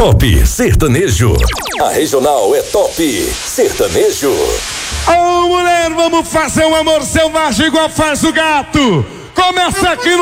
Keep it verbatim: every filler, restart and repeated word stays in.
Top Sertanejo. A regional é Top Sertanejo. Ô oh, mulher, vamos fazer um amor selvagem igual faz o gato. Começa aqui no